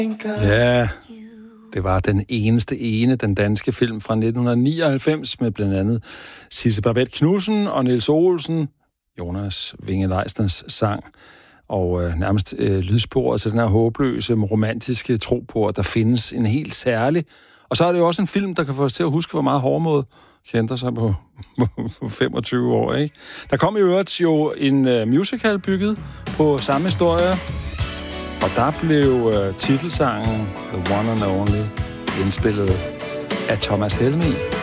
Ja, det var den den danske film fra 1999 med blandt andet Sisse Babett Knudsen og Niels Olsen, Jonas Winge Leisners sang, og nærmest lydsporet til den her håbløse, romantiske tro på, at der findes en helt særlig. Og så er det jo også en film, der kan få os til at huske, hvor meget hårdmod kender sig på 25 år, ikke? Der kom i øvrigt jo en musical bygget på samme historie, og der blev titelsangen The One and Only indspillet af Thomas Helmig.